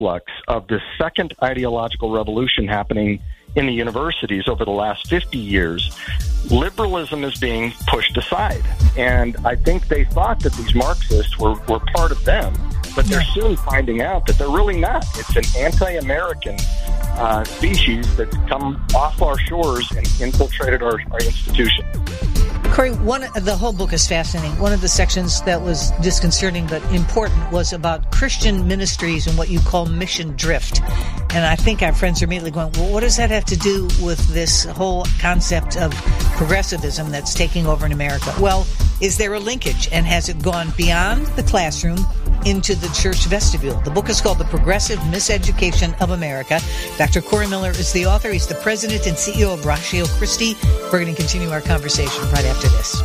flux of the second ideological revolution happening in the universities over the last 50 years, liberalism is being pushed aside. And I think they thought that these Marxists were part of them, but they're soon finding out that they're really not. It's an anti-American species that's come off our shores and infiltrated our institutions. Corey, the whole book is fascinating. One of the sections that was disconcerting but important was about Christian ministries and what you call mission drift. And I think our friends are immediately going, well, what does that have to do with this whole concept of progressivism that's taking over in America? Well, is there a linkage? And has it gone beyond the classroom into the church vestibule? The book is called The Progressive Miseducation of America. Dr. Corey Miller is the author. He's the president and CEO of Ratio Christi. We're going to continue our conversation right after this.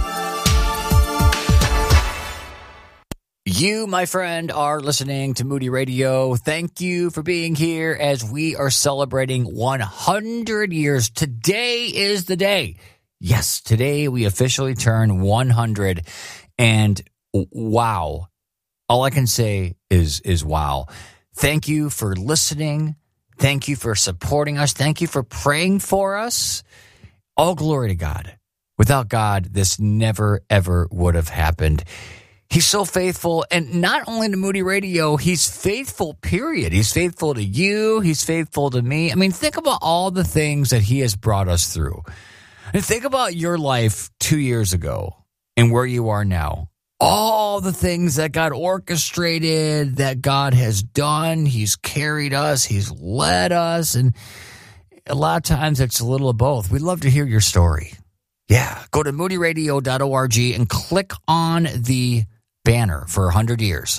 You, my friend, are listening to Moody Radio. Thank you for being here as we are celebrating 100 years. Today is the day. Yes, today we officially turn 100. And wow. All I can say is wow. Thank you for listening. Thank you for supporting us. Thank you for praying for us. All glory to God. Without God, this never, ever would have happened. He's so faithful, and not only to Moody Radio, he's faithful, period. He's faithful to you. He's faithful to me. I mean, think about all the things that he has brought us through. And think about your life 2 years ago and where you are now. All the things that God orchestrated, that God has done. He's carried us. He's led us. And a lot of times it's a little of both. We'd love to hear your story. Yeah, go to moodyradio.org and click on the banner for 100 years.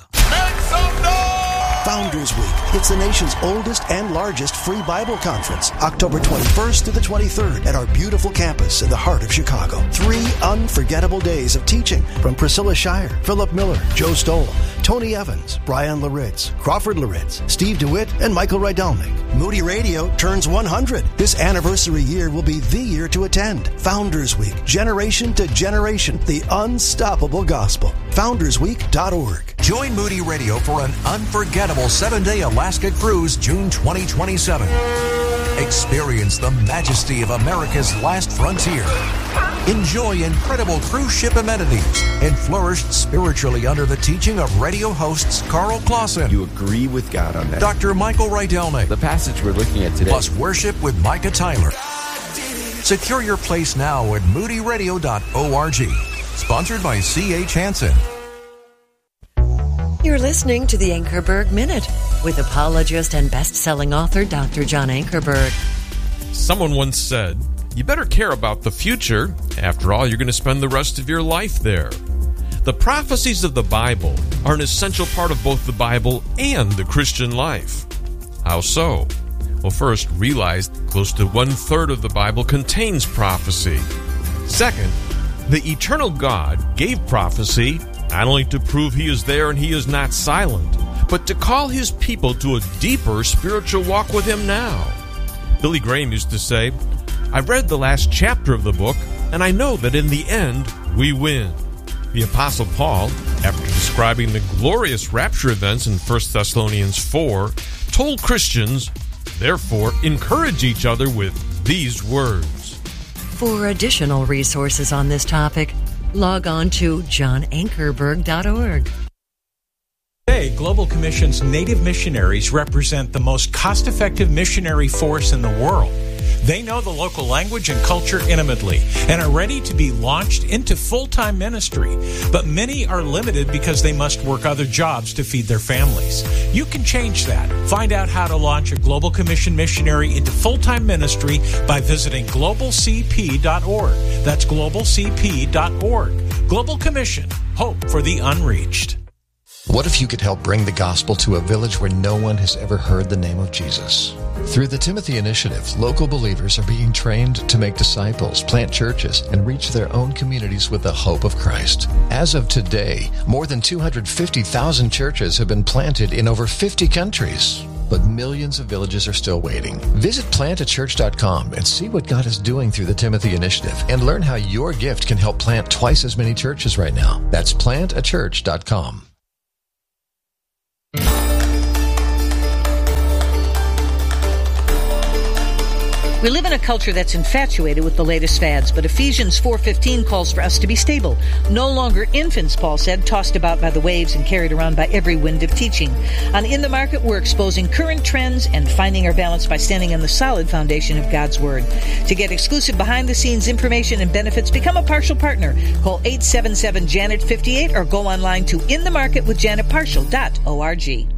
Founders Week. It's the nation's oldest and largest free Bible conference, October 21st to the 23rd at our beautiful campus in the heart of Chicago. 3 unforgettable days of teaching from Priscilla Shire, Philip Miller, Joe Stoll, Tony Evans, Brian Laritz, Crawford Laritz, Steve DeWitt, and Michael Rydelnik. Moody Radio turns 100. This anniversary year will be the year to attend. Founders Week, generation to generation, the unstoppable gospel. FoundersWeek.org. Join Moody Radio for an unforgettable 7-day Alaska cruise, June 2027. Experience the majesty of America's last frontier. Enjoy incredible cruise ship amenities and flourish spiritually under the teaching of radio hosts Carl Clausen. You agree with God on that. Dr. Michael Rydelnik. The passage we're looking at today. Plus worship with Micah Tyler. Secure your place now at moodyradio.org. Sponsored by C.H. Hansen. You're listening to the Ankerberg Minute with apologist and best-selling author Dr. John Ankerberg. Someone once said, you better care about the future. After all, you're going to spend the rest of your life there. The prophecies of the Bible are an essential part of both the Bible and the Christian life. How so? Well, first, realize close to 1/3 of the Bible contains prophecy. Second, the eternal God gave prophecy not only to prove he is there and he is not silent, but to call his people to a deeper spiritual walk with him now. Billy Graham used to say, I read the last chapter of the book, and I know that in the end, we win. The Apostle Paul, after describing the glorious rapture events in 1 Thessalonians 4, told Christians, therefore, encourage each other with these words. For additional resources on this topic, log on to johnankerberg.org. Today, Global Commission's Native missionaries represent the most cost-effective missionary force in the world. They know the local language and culture intimately and are ready to be launched into full-time ministry. But many are limited because they must work other jobs to feed their families. You can change that. Find out how to launch a Global Commission missionary into full-time ministry by visiting globalcp.org. That's globalcp.org. Global Commission. Hope for the unreached. What if you could help bring the gospel to a village where no one has ever heard the name of Jesus? Through the Timothy Initiative, local believers are being trained to make disciples, plant churches, and reach their own communities with the hope of Christ. As of today, more than 250,000 churches have been planted in over 50 countries. But millions of villages are still waiting. Visit plantachurch.com and see what God is doing through the Timothy Initiative and learn how your gift can help plant twice as many churches right now. That's plantachurch.com. We live in a culture that's infatuated with the latest fads, but Ephesians 4:15 calls for us to be stable. No longer infants, Paul said, tossed about by the waves and carried around by every wind of teaching. On In the Market, we're exposing current trends and finding our balance by standing on the solid foundation of God's Word. To get exclusive behind-the-scenes information and benefits, become a partial partner. Call 877-JANET-58 or go online to inthemarketwithjanetpartial.org.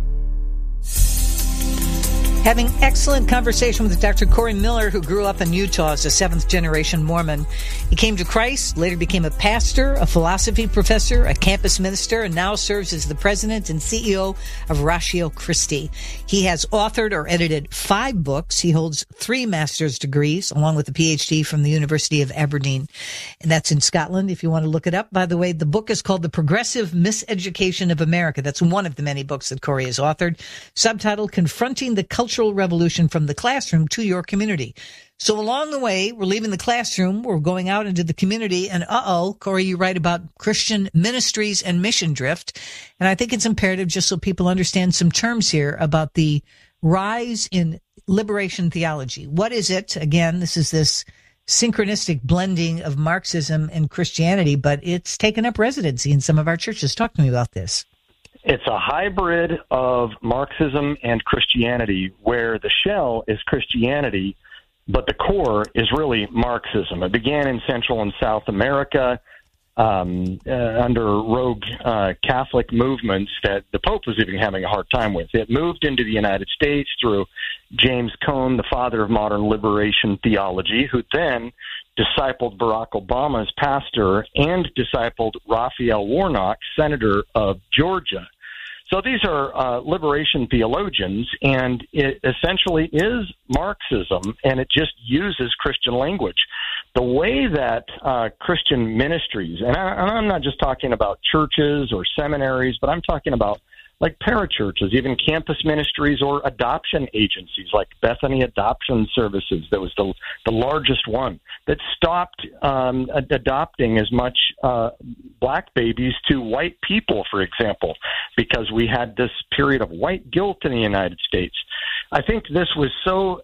Having excellent conversation with Dr. Corey Miller, who grew up in Utah as a seventh-generation Mormon. He came to Christ, later became a pastor, a philosophy professor, a campus minister, and now serves as the president and CEO of Ratio Christi. He has authored or edited 5 books. He holds 3 master's degrees, along with a PhD from the University of Aberdeen. And that's in Scotland, if you want to look it up. By the way, the book is called The Progressive Miseducation of America. That's one of the many books that Corey has authored. Subtitled, Confronting the Cultural Revolution from the Classroom to Your Community. So along the way, we're leaving the classroom, we're going out into the community, and Corey, you write about Christian ministries and mission drift. And I think it's imperative, just so people understand some terms here, about the rise in liberation theology. What is it? Again, this is this synchronistic blending of Marxism and Christianity, but it's taken up residency in some of our churches. Talk to me about this. It's a hybrid of Marxism and Christianity, where the shell is Christianity, but the core is really Marxism. It began in Central and South America under rogue Catholic movements that the Pope was even having a hard time with. It moved into the United States through James Cone, the father of modern liberation theology, who then discipled Barack Obama as pastor and discipled Raphael Warnock, senator of Georgia. So these are liberation theologians, and it essentially is Marxism, and it just uses Christian language. The way that Christian ministries, and I'm not just talking about churches or seminaries, but I'm talking about like parachurches, even campus ministries or adoption agencies like Bethany Adoption Services, that was the largest one, that stopped adopting as much black babies to white people, for example, because we had this period of white guilt in the United States. I think this was so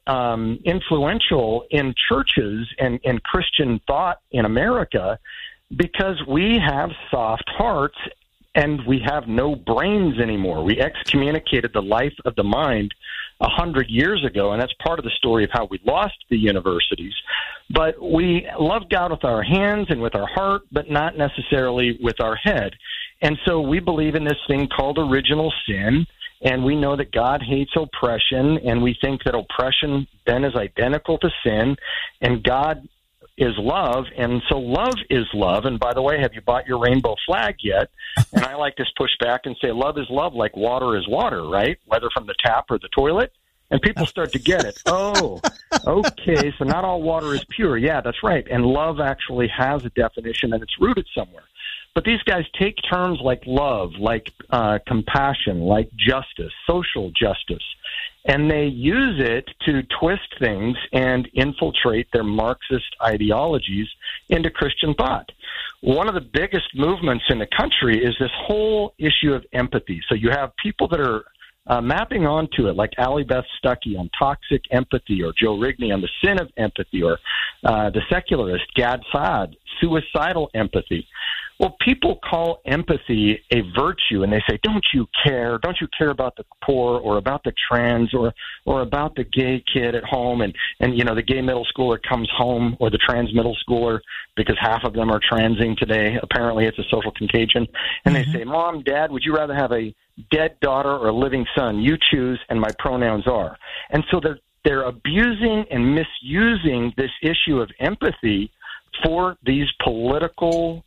influential in churches and Christian thought in America because we have soft hearts and we have no brains anymore. We excommunicated the life of the mind 100 years ago, and that's part of the story of how we lost the universities. But we love God with our hands and with our heart, but not necessarily with our head. And so we believe in this thing called original sin, and we know that God hates oppression, and we think that oppression then is identical to sin, and God is love, and so love is love. And by the way, have you bought your rainbow flag yet? And I like to push back and say love is love like water is water, right? Whether from the tap or the toilet. And people start to get it. Oh, okay, so not all water is pure. Yeah, that's right. And love actually has a definition, and it's rooted somewhere. But these guys take terms like love, like compassion, like justice, social justice, and they use it to twist things and infiltrate their Marxist ideologies into Christian thought. One of the biggest movements in the country is this whole issue of empathy. So you have people that are mapping onto it, like Allie Beth Stuckey on toxic empathy, or Joe Rigney on the sin of empathy, or the secularist Gad Saad, suicidal empathy. Well, people call empathy a virtue, and they say, don't you care? Don't you care about the poor or about the trans or about the gay kid at home? And you know, the gay middle schooler comes home, or the trans middle schooler, because half of them are transing today. Apparently it's a social contagion. And they say, Mom, Dad, would you rather have a dead daughter or a living son? You choose, and my pronouns are. And so they're abusing and misusing this issue of empathy for these political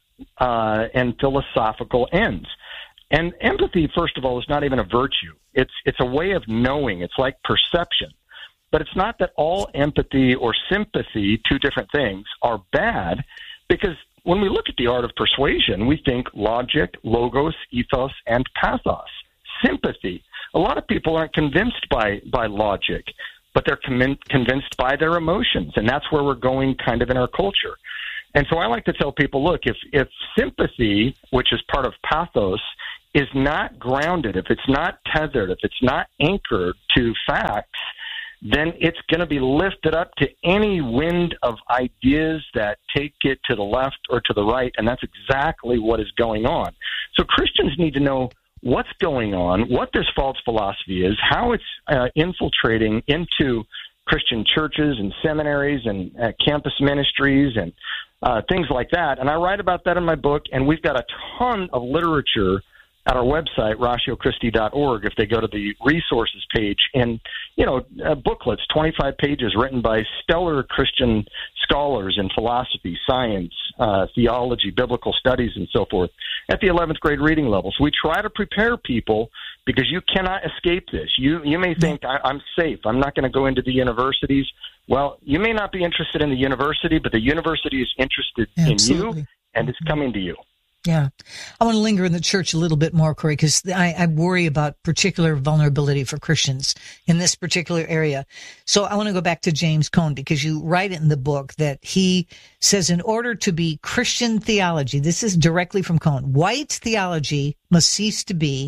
and philosophical ends. And empathy, first of all, is not even a virtue. It's a way of knowing. It's like perception. But it's not that all empathy or sympathy, two different things, are bad, because when we look at the art of persuasion, we think logic, logos, ethos, and pathos. Sympathy. A lot of people aren't convinced by logic, but they're convinced by their emotions, and that's where we're going kind of in our culture. And so I like to tell people, look, if sympathy, which is part of pathos, is not grounded, if it's not tethered, if it's not anchored to facts, then it's going to be lifted up to any wind of ideas that take it to the left or to the right, and that's exactly what is going on. So Christians need to know what's going on, what this false philosophy is, how it's infiltrating into Christian churches and seminaries and campus ministries and things like that. And I write about that in my book, and we've got a ton of literature at our website, ratiochristi.org, if they go to the resources page, and, booklets, 25 pages written by stellar Christian scholars in philosophy, science, theology, biblical studies, and so forth at the 11th grade reading level. So we try to prepare people because you cannot escape this. You may think, I'm safe. I'm not going to go into the universities. Well, you may not be interested in the university, but the university is interested in you, and it's coming to you. Yeah. I want to linger in the church a little bit more, Corey, because I worry about particular vulnerability for Christians in this particular area. So I want to go back to James Cone, because you write it in the book that he says in order to be Christian theology, this is directly from Cone, white theology must cease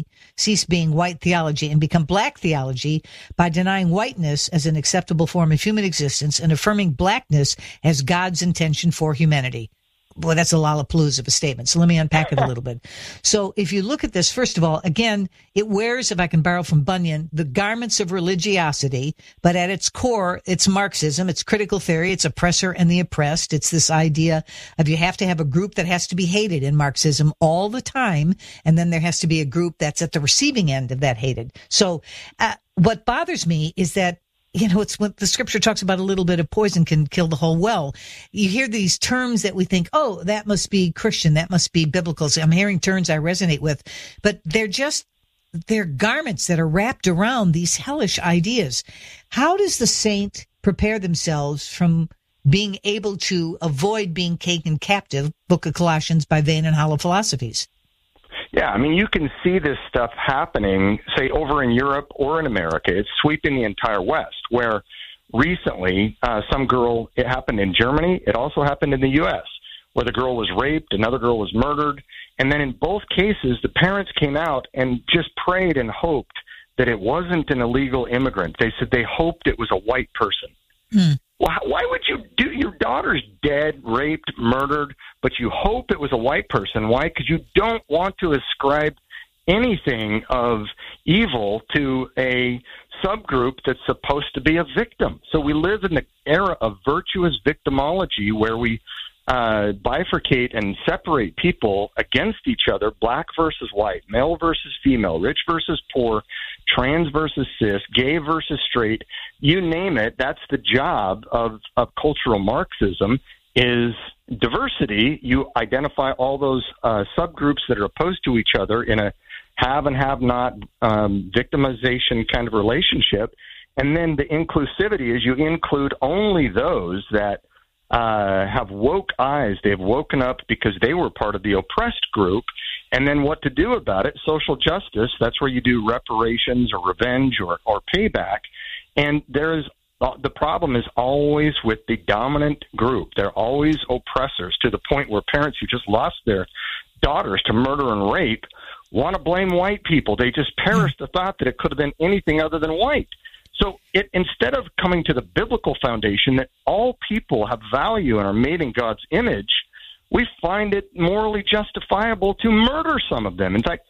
being white theology and become black theology by denying whiteness as an acceptable form of human existence and affirming blackness as God's intention for humanity. Boy, that's a lollapalooza of a statement. So let me unpack it a little bit. So if you look at this, first of all, again, it wears, if I can borrow from Bunyan, the garments of religiosity, but at its core, it's Marxism, it's critical theory, it's oppressor and the oppressed. It's this idea of you have to have a group that has to be hated in Marxism all the time, and then there has to be a group that's at the receiving end of that hated. So what bothers me is that it's what the scripture talks about, a little bit of poison can kill the whole well. You hear these terms that we think, oh, that must be Christian, that must be biblical. So I'm hearing terms I resonate with, but they're garments that are wrapped around these hellish ideas. How does the saint prepare themselves from being able to avoid being taken captive, Book of Colossians, by vain and hollow philosophies? Yeah, I mean, you can see this stuff happening, say, over in Europe or in America. It's sweeping the entire West, where recently it happened in Germany. It also happened in the U.S., where the girl was raped, another girl was murdered. And then in both cases, the parents came out and just prayed and hoped that it wasn't an illegal immigrant. They said they hoped it was a white person. Well, why would you do? Your daughter's dead, raped, murdered, but you hope it was a white person. Why? Because you don't want to ascribe anything of evil to a subgroup that's supposed to be a victim. So we live in the era of virtuous victimology, where we bifurcate and separate people against each other, black versus white, male versus female, rich versus poor, trans versus cis, gay versus straight, you name it. That's the job of cultural Marxism, is diversity. You identify all those subgroups that are opposed to each other in a have and have not victimization kind of relationship. And then the inclusivity is you include only those that have woke eyes. They've woken up because they were part of the oppressed group. And then what to do about it? Social justice. That's where you do reparations or revenge or payback. And the problem is always with the dominant group. They're always oppressors, to the point where parents who just lost their daughters to murder and rape want to blame white people. They just perish the thought that it could have been anything other than white. So instead of coming to the biblical foundation that all people have value and are made in God's image, we find it morally justifiable to murder some of them. In fact,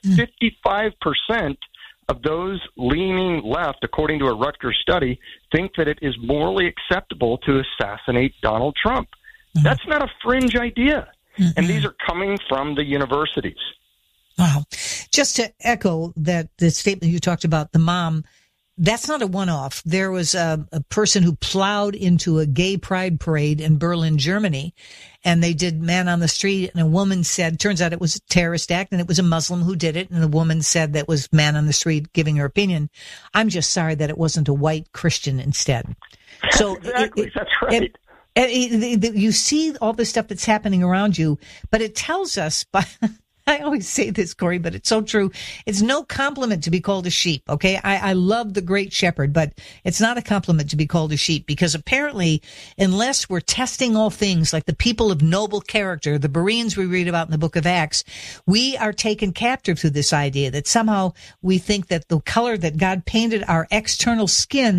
55% of those leaning left, according to a Rutgers study, think that it is morally acceptable to assassinate Donald Trump. That's not a fringe idea. And these are coming from the universities. Wow. Just to echo that, the statement you talked about, the mom, that's not a one-off. There was a person who plowed into a gay pride parade in Berlin, Germany, and they did Man on the Street, and a woman said, turns out it was a terrorist act, and it was a Muslim who did it, and the woman said that was Man on the Street giving her opinion. I'm just sorry that it wasn't a white Christian instead. So exactly, that's right. You see all the stuff that's happening around you, but it tells us by... I always say this, Corey, but it's so true. It's no compliment to be called a sheep, okay? I love the great shepherd, but it's not a compliment to be called a sheep, because apparently, unless we're testing all things like the people of noble character, the Bereans we read about in the book of Acts, we are taken captive to this idea that somehow we think that the color that God painted our external skin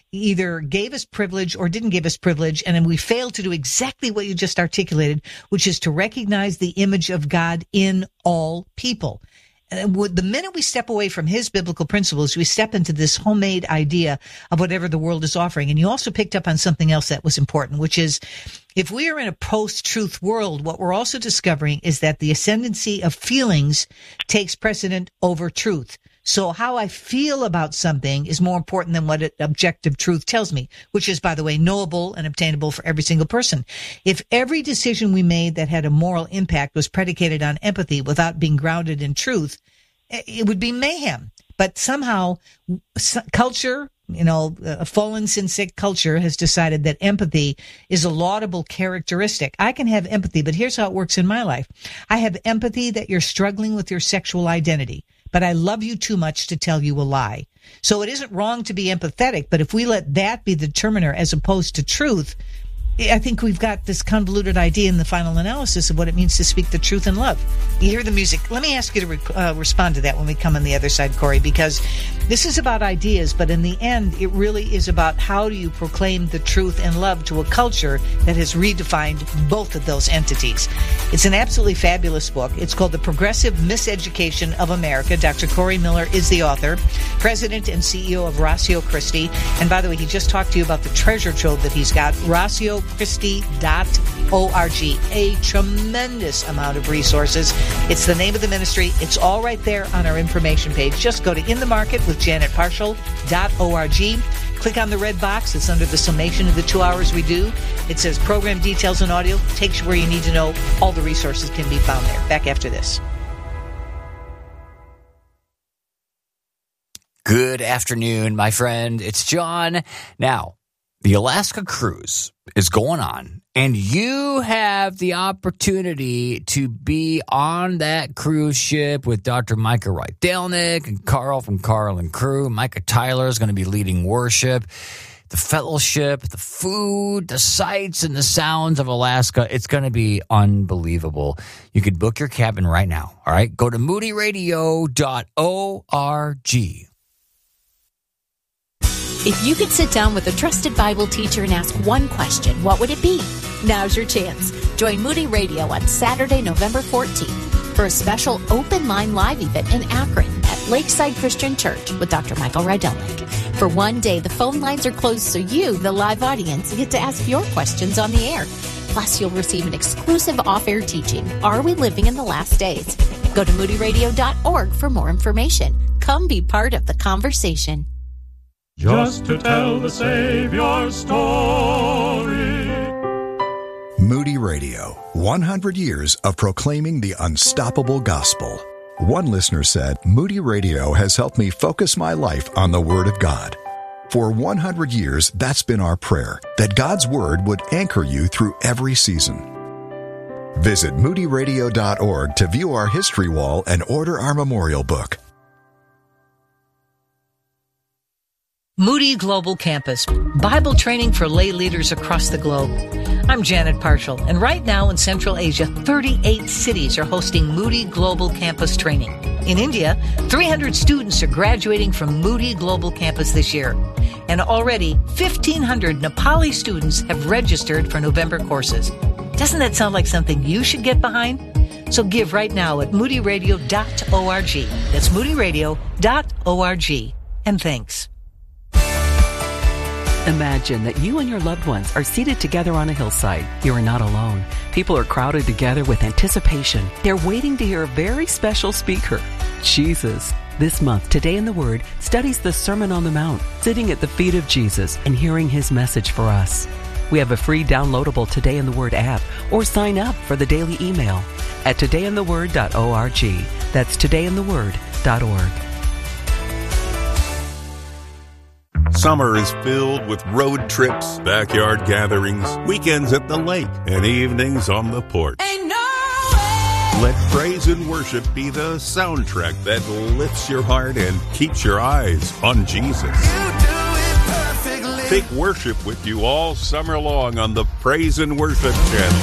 either gave us privilege or didn't give us privilege, and then we failed to do exactly what you just articulated, which is to recognize the image of God in all people. And the minute we step away from his biblical principles, we step into this homemade idea of whatever the world is offering. And you also picked up on something else that was important, which is if we are in a post-truth world, what we're also discovering is that the ascendancy of feelings takes precedent over truth. So how I feel about something is more important than what objective truth tells me, which is, by the way, knowable and obtainable for every single person. If every decision we made that had a moral impact was predicated on empathy without being grounded in truth, it would be mayhem. But somehow culture, a fallen, sin-sick culture has decided that empathy is a laudable characteristic. I can have empathy, but here's how it works in my life. I have empathy that you're struggling with your sexual identity, but I love you too much to tell you a lie. So it isn't wrong to be empathetic, but if we let that be the determiner as opposed to truth, I think we've got this convoluted idea in the final analysis of what it means to speak the truth in love. You hear the music. Let me ask you to respond to that when we come on the other side, Corey, because this is about ideas, but in the end, it really is about how do you proclaim the truth and love to a culture that has redefined both of those entities. It's an absolutely fabulous book. It's called The Progressive Miseducation of America. Dr. Corey Miller is the author, president and CEO of Rossio Christi. And by the way, he just talked to you about the treasure trove that he's got, RossioChristi.org. A tremendous amount of resources. It's the name of the ministry. It's all right there on our information page. Just go to inthemarketwithjanetparshall.org. Click on the red box. It's under the summation of the 2 hours we do. It says program details and audio. Takes you where you need to know. All the resources can be found there. Back after this. Good afternoon, my friend. It's John. Now, the Alaska cruise is going on, and you have the opportunity to be on that cruise ship with Dr. Micah Wright-Delnick and Carl from Carl and Crew. Micah Tyler is going to be leading worship. The fellowship, the food, the sights, and the sounds of Alaska. It's going to be unbelievable. You could book your cabin right now, all right? Go to moodyradio.org. If you could sit down with a trusted Bible teacher and ask one question, what would it be? Now's your chance. Join Moody Radio on Saturday, November 14th for a special open line live event in Akron at Lakeside Christian Church with Dr. Michael Wright-Delnick. For one day, the phone lines are closed so you, the live audience, get to ask your questions on the air. Plus, you'll receive an exclusive off-air teaching, Are We Living in the Last Days? Go to moodyradio.org for more information. Come be part of the conversation. Just to tell the Savior's story. Moody Radio, 100 years of proclaiming the unstoppable gospel. One listener said, Moody Radio has helped me focus my life on the Word of God. For 100 years, that's been our prayer, that God's Word would anchor you through every season. Visit moodyradio.org to view our history wall and order our memorial book. Moody Global Campus, Bible training for lay leaders across the globe. I'm Janet Parshall, and right now in Central Asia, 38 cities are hosting Moody Global Campus training. In India, 300 students are graduating from Moody Global Campus this year. And already, 1,500 Nepali students have registered for November courses. Doesn't that sound like something you should get behind? So give right now at moodyradio.org. That's moodyradio.org. And thanks. Imagine that you and your loved ones are seated together on a hillside. You are not alone. People are crowded together with anticipation. They're waiting to hear a very special speaker, Jesus. This month, Today in the Word studies the Sermon on the Mount, sitting at the feet of Jesus and hearing his message for us. We have a free downloadable Today in the Word app, or sign up for the daily email at todayintheword.org. That's todayintheword.org. Summer is filled with road trips, backyard gatherings, weekends at the lake, and evenings on the porch. Ain't no way. Let praise and worship be the soundtrack that lifts your heart and keeps your eyes on Jesus. You do it perfectly. Take worship with you all summer long on the Praise and Worship channel,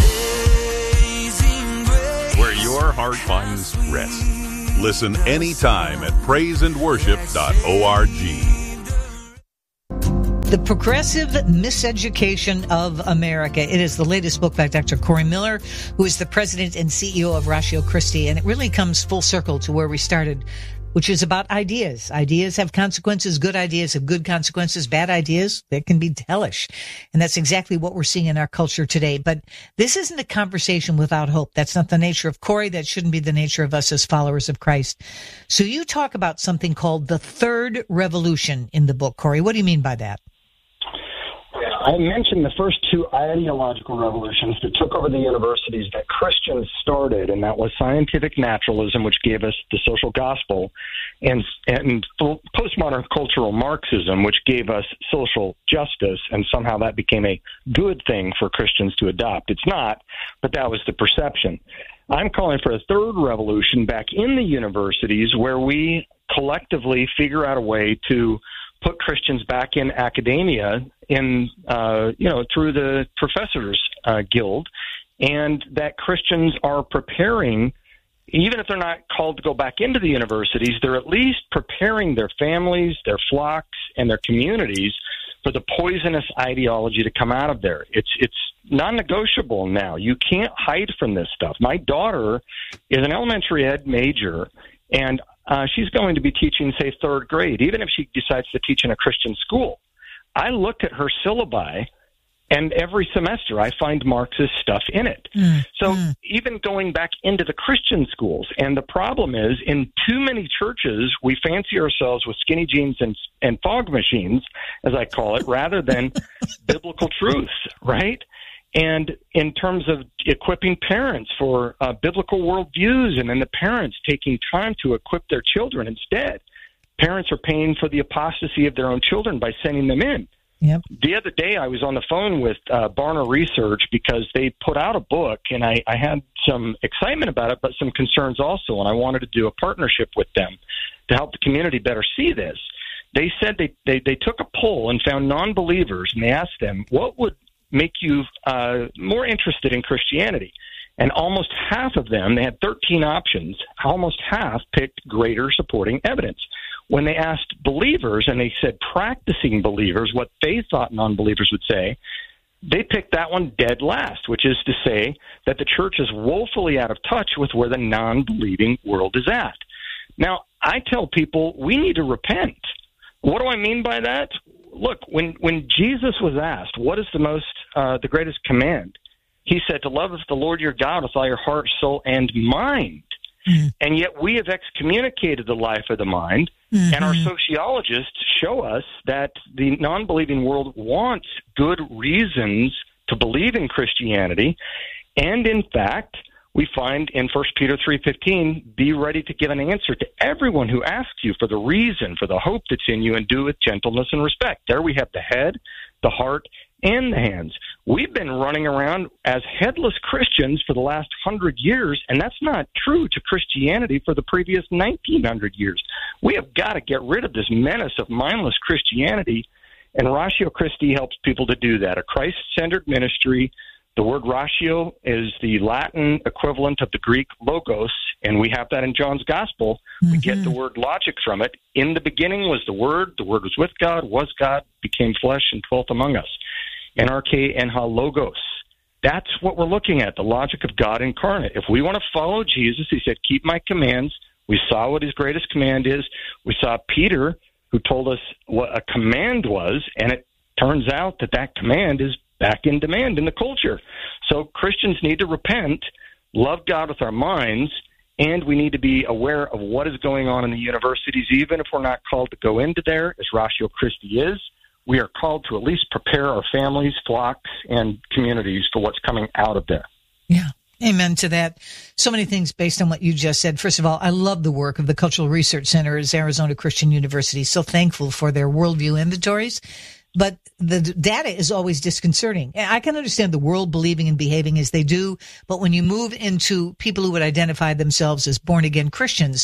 where your heart finds rest. Listen anytime at praiseandworship.org. The Progressive Miseducation of America. It is the latest book by Dr. Corey Miller, who is the president and CEO of Ratio Christi. And it really comes full circle to where we started, which is about ideas. Ideas have consequences. Good ideas have good consequences. Bad ideas, they can be hellish. And that's exactly what we're seeing in our culture today. But this isn't a conversation without hope. That's not the nature of Corey. That shouldn't be the nature of us as followers of Christ. So you talk about something called the third revolution in the book, Corey. What do you mean by that? I mentioned the first two ideological revolutions that took over the universities that Christians started, and that was scientific naturalism, which gave us the social gospel, and postmodern cultural Marxism, which gave us social justice, and somehow that became a good thing for Christians to adopt. It's not, but that was the perception. I'm calling for a third revolution back in the universities where we collectively figure out a way to put Christians back in academia through the Professors Guild, and that Christians are preparing, even if they're not called to go back into the universities, they're at least preparing their families, their flocks, and their communities for the poisonous ideology to come out of there. It's non-negotiable now. You can't hide from this stuff. My daughter is an elementary ed major, and she's going to be teaching, say, third grade, even if she decides to teach in a Christian school. I look at her syllabi, and every semester I find Marxist stuff in it. Even going back into the Christian schools, and the problem is, in too many churches, we fancy ourselves with skinny jeans and fog machines, as I call it, rather than biblical truths, right? And in terms of equipping parents for biblical worldviews, and then the parents taking time to equip their children instead, parents are paying for the apostasy of their own children by sending them in. Yep. The other day I was on the phone with Barna Research because they put out a book, and I had some excitement about it, but some concerns also, and I wanted to do a partnership with them to help the community better see this. They said they took a poll and found non-believers, and they asked them, what would make you more interested in Christianity? And almost half of them, they had 13 options, almost half picked greater supporting evidence. When they asked believers, and they said practicing believers, what they thought non-believers would say, they picked that one dead last, which is to say that the church is woefully out of touch with where the non-believing world is at. Now, I tell people we need to repent. What do I mean by that? Look, when Jesus was asked, what is the greatest command? He said to love the Lord your God with all your heart, soul, and mind. Mm-hmm. And yet we have excommunicated the life of the mind, and our sociologists show us that the non-believing world wants good reasons to believe in Christianity. And in fact, we find in 1 Peter 3:15, be ready to give an answer to everyone who asks you for the reason, for the hope that's in you, and do it with gentleness and respect. There we have the head, the heart, and the hands. We've been running around as headless Christians for the last 100 years, and that's not true to Christianity for the previous 1900 years. We have got to get rid of this menace of mindless Christianity, and Ratio Christi helps people to do that. A Christ-centered ministry. The word ratio is the Latin equivalent of the Greek logos, and we have that in John's Gospel. We get the word logic from it. In the beginning was the Word was with God, was God, became flesh, and dwelt among us. NRK and logos. That's what we're looking at, the logic of God incarnate. If we want to follow Jesus, he said, keep my commands. We saw what his greatest command is. We saw Peter, who told us what a command was, and it turns out that command is back in demand in the culture. So Christians need to repent, love God with our minds, and we need to be aware of what is going on in the universities, even if we're not called to go into there, as Ratio Christi is. We are called to at least prepare our families, flocks, and communities for what's coming out of there. Yeah. Amen to that. So many things based on what you just said. First of all, I love the work of the Cultural Research Center at Arizona Christian University. So thankful for their worldview inventories. But the data is always disconcerting. I can understand the world believing and behaving as they do, but when you move into people who would identify themselves as born-again Christians,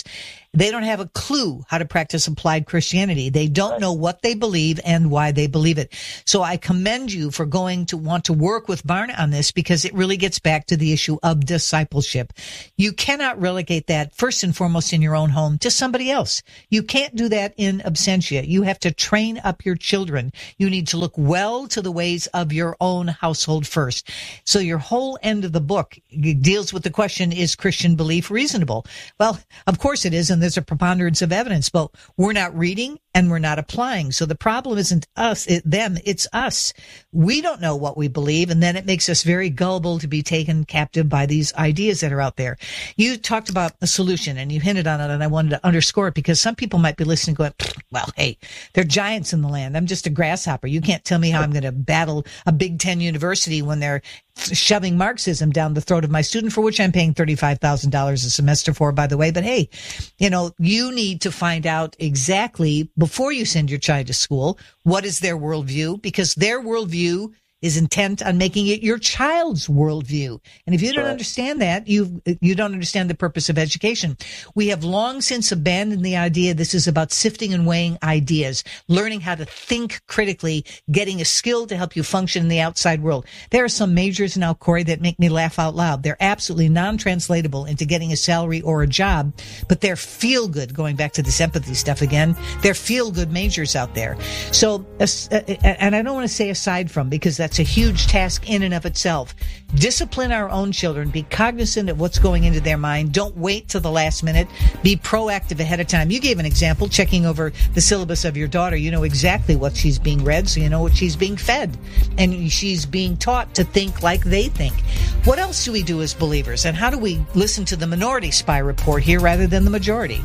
They don't have a clue how to practice applied Christianity. They don't know what they believe and why they believe it. So I commend you for going to want to work with Barna on this, because it really gets back to the issue of discipleship. You cannot relegate that first and foremost in your own home to somebody else. You can't do that in absentia. You have to train up your children. You need to look well to the ways of your own household first. So your whole end of the book deals with the question, is Christian belief reasonable? Well, of course it is, and there's a preponderance of evidence, but we're not reading and we're not applying. So the problem isn't them, it's us. We don't know what we believe, and then it makes us very gullible to be taken captive by these ideas that are out there. You talked about a solution, and you hinted on it, and I wanted to underscore it, because some people might be listening going, well, hey, they're giants in the land. I'm just a grasshopper. You can't tell me how I'm going to battle a Big Ten university when they're shoving Marxism down the throat of my student, for which I'm paying $35,000 a semester for, by the way. But hey, you need to find out exactly, before you send your child to school, what is their worldview, because their worldview is intent on making it your child's worldview. And if you don't understand that, you don't understand the purpose of education. We have long since abandoned the idea this is about sifting and weighing ideas, learning how to think critically, getting a skill to help you function in the outside world. There are some majors now, Corey, that make me laugh out loud. They're absolutely non-translatable into getting a salary or a job, but they're feel-good, going back to this empathy stuff again. They're feel-good majors out there. So, and I don't want to say aside from, because that's a huge task in and of itself. Discipline our own children. Be cognizant of what's going into their mind. Don't wait till the last minute. Be proactive ahead of time. You gave an example, checking over the syllabus of your daughter. You know exactly what she's being read, so you know what she's being fed. And she's being taught to think like they think. What else do we do as believers? And how do we listen to the minority spy report here rather than the majority?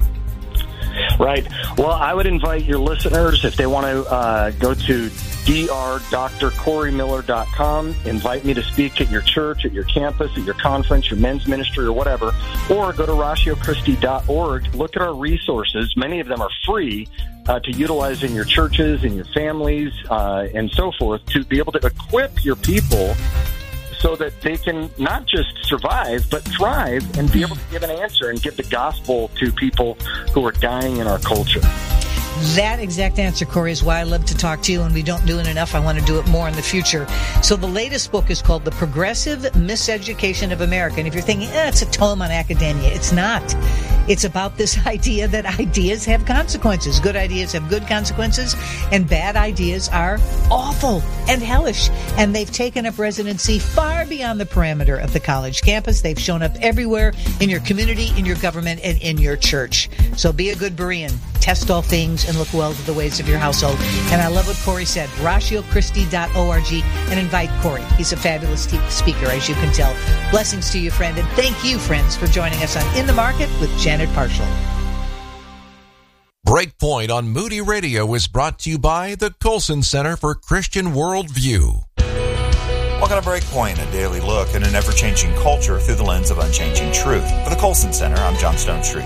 Right. Well, I would invite your listeners, if they want to go to dr.corymiller.com, invite me to speak at your church, at your campus, at your conference, your men's ministry, or whatever, or go to ratiochristi.org. Look at our resources. Many of them are free to utilize in your churches, in your families, and so forth, to be able to equip your people so that they can not just survive, but thrive and be able to give an answer and give the gospel to people who are dying in our culture. That exact answer, Corey, is why I love to talk to you, and we don't do it enough. I want to do it more in the future. So the latest book is called The Progressive Miseducation of America. And if you're thinking, it's a tome on academia, it's not. It's about this idea that ideas have consequences. Good ideas have good consequences, and bad ideas are awful and hellish. And they've taken up residency far beyond the parameter of the college campus. They've shown up everywhere, in your community, in your government, and in your church. So be a good Berean. Test all things and look well to the ways of your household. And I love what Corey said, ratiochristi.org, and invite Corey. He's a fabulous speaker, as you can tell. Blessings to you, friend, and thank you, friends, for joining us on In the Market with Janet Parshall. Breakpoint on Moody Radio is brought to you by the Colson Center for Christian Worldview. Welcome to Breakpoint, a daily look at an ever-changing culture through the lens of unchanging truth. For the Colson Center, I'm John Stone Street.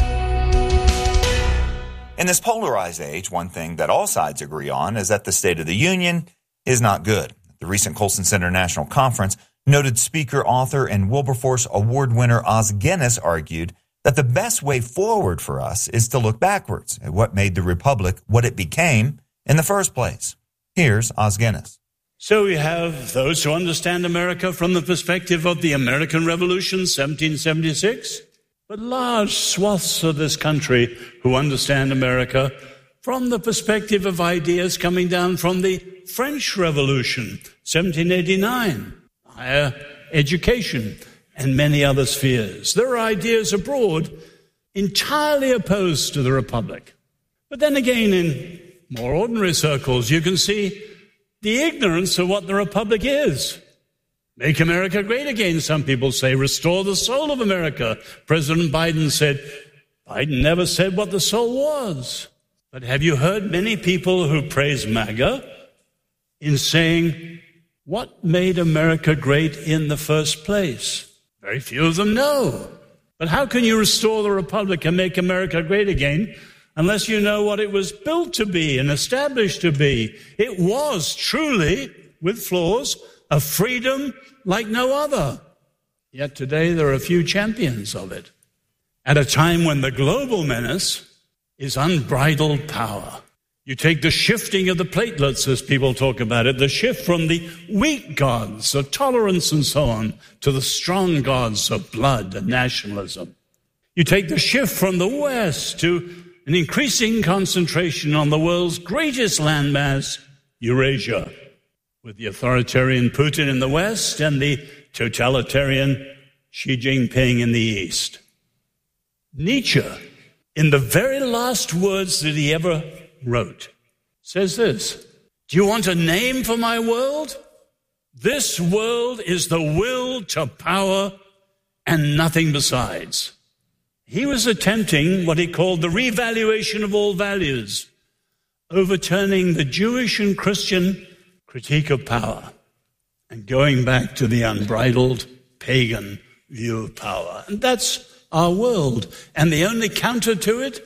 In this polarized age, one thing that all sides agree on is that the State of the Union is not good. The recent Colson Center National Conference, noted speaker, author, and Wilberforce Award winner Os Guinness argued that the best way forward for us is to look backwards at what made the Republic what it became in the first place. Here's Os Guinness. So we have those who understand America from the perspective of the American Revolution, 1776. But large swaths of this country who understand America from the perspective of ideas coming down from the French Revolution, 1789, higher education, and many other spheres. There are ideas abroad entirely opposed to the Republic. But then again, in more ordinary circles, you can see the ignorance of what the Republic is. Make America great again, some people say. Restore the soul of America. President Biden said, Biden never said what the soul was. But have you heard many people who praise MAGA in saying, what made America great in the first place? Very few of them know. But how can you restore the Republic and make America great again unless you know what it was built to be and established to be? It was truly, with flaws, a freedom like no other. Yet today there are a few champions of it. at a time when the global menace is unbridled power. You take the shifting of the platelets, as people talk about it, the shift from the weak gods of tolerance and so on to the strong gods of blood and nationalism. You take the shift from the West to an increasing concentration on the world's greatest landmass, Eurasia, with the authoritarian Putin in the West and the totalitarian Xi Jinping in the East. Nietzsche, in the very last words that he ever wrote, says this: do you want a name for my world? This world is the will to power and nothing besides. He was attempting what he called the revaluation of all values, overturning the Jewish and Christian critique of power and going back to the unbridled pagan view of power. And that's our world. And the only counter to it,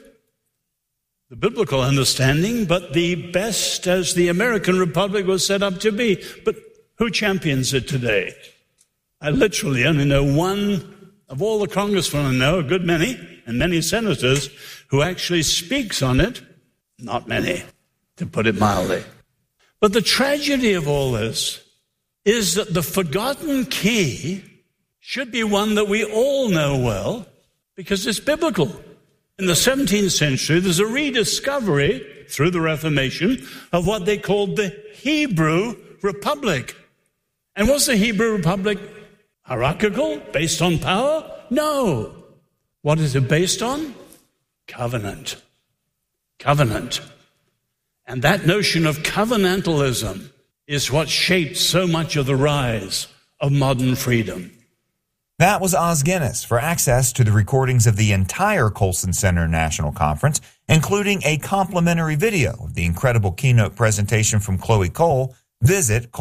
the biblical understanding, but the best as the American Republic was set up to be. But who champions it today? I literally only know one of all the congressmen I know, a good many, and many senators, who actually speaks on it. Not many, to put it mildly. But the tragedy of all this is that the forgotten key should be one that we all know well, because it's biblical. In the 17th century, there's a rediscovery, through the Reformation, of what they called the Hebrew Republic. And was the Hebrew Republic hierarchical, based on power? No. What is it based on? Covenant. Covenant. And that notion of covenantalism is what shaped so much of the rise of modern freedom. That was Os Guinness. For access to the recordings of the entire Colson Center National Conference, including a complimentary video of the incredible keynote presentation from Chloe Cole, visit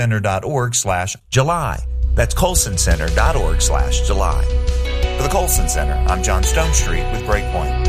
colsoncenter.org/July. That's colsoncenter.org/July. For the Colson Center, I'm John Stonestreet with Breakpoint.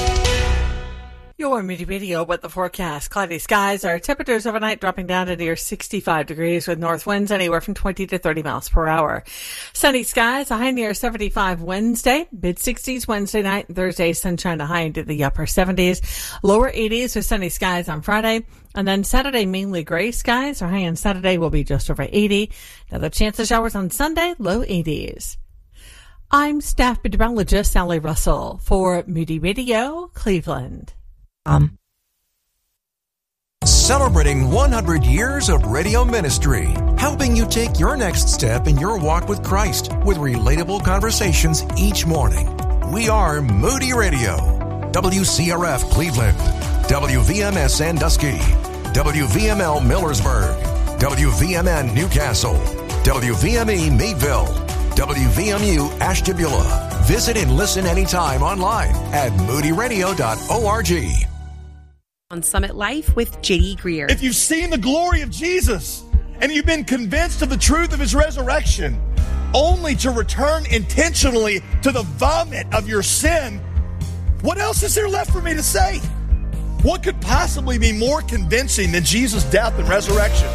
Your Moody Radio with the forecast. Cloudy skies. Our temperatures overnight dropping down to near 65 degrees with north winds anywhere from 20 to 30 miles per hour. Sunny skies. A high near 75 Wednesday. Mid-60s Wednesday night and Thursday. Sunshine, a high into the upper 70s. Lower 80s with sunny skies on Friday. And then Saturday, mainly gray skies. Our high on Saturday will be just over 80. Another chance of showers on Sunday, low 80s. I'm staff meteorologist Sally Russell for Moody Radio, Cleveland. Celebrating 100 years of radio ministry, helping you take your next step in your walk with Christ with relatable conversations each morning. We are Moody Radio, WCRF Cleveland, WVMS Sandusky, WVML Millersburg, WVMN Newcastle, WVME Meadville, WVMU Ashtabula. Visit and listen anytime online at moodyradio.org. On Summit Life with J.D. Greer. If you've seen the glory of Jesus and you've been convinced of the truth of his resurrection, only to return intentionally to the vomit of your sin, what else is there left for me to say? What could possibly be more convincing than Jesus' death and resurrection?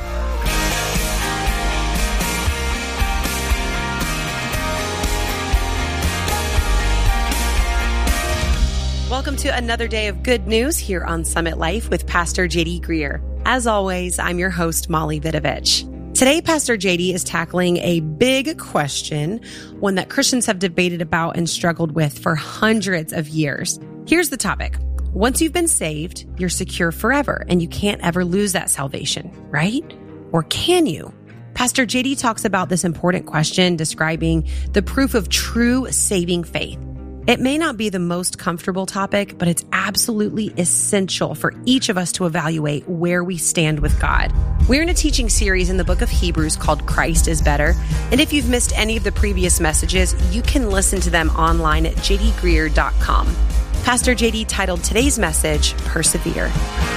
Welcome to another day of good news here on Summit Life with Pastor J.D. Greer. As always, I'm your host, Molly Vidovich. Today, Pastor J.D. is tackling a big question, one that Christians have debated about and struggled with for hundreds of years. Here's the topic. Once you've been saved, you're secure forever, and you can't ever lose that salvation, right? Or can you? Pastor J.D. talks about this important question, describing the proof of true saving faith. It may not be the most comfortable topic, but it's absolutely essential for each of us to evaluate where we stand with God. We're in a teaching series in the book of Hebrews called Christ is Better. And if you've missed any of the previous messages, you can listen to them online at jdgreer.com. Pastor JD titled today's message, Persevere.